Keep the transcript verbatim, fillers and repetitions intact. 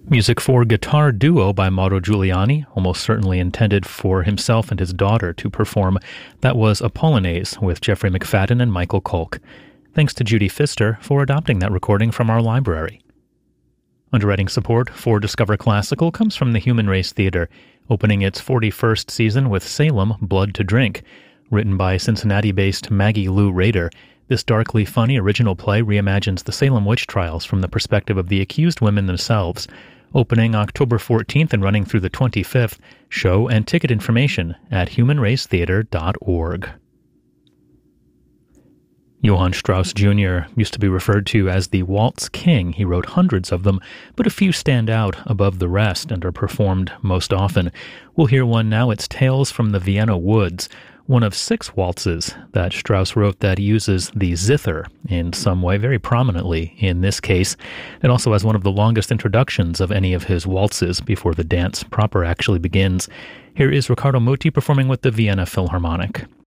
Music for guitar duo by Mauro Giuliani, almost certainly intended for himself and his daughter to perform. That was A Polonaise with Jeffrey McFadden and Michael Kolk. Thanks to Judy Pfister for adopting that recording from our library. Underwriting support for Discover Classical comes from the Human Race Theater, opening its forty-first season with Salem, Blood to Drink. Written by Cincinnati-based Maggie Lou Rader, this darkly funny original play reimagines the Salem witch trials from the perspective of the accused women themselves. Opening October fourteenth and running through the twenty-fifth. Show and ticket information at human race theater dot org. Johann Strauss Junior used to be referred to as the Waltz King. He wrote hundreds of them, but a few stand out above the rest and are performed most often. We'll hear one now. It's Tales from the Vienna Woods, one of six waltzes that Strauss wrote that uses the zither in some way, very prominently in this case. It also has one of the longest introductions of any of his waltzes before the dance proper actually begins. Here is Riccardo Muti performing with the Vienna Philharmonic.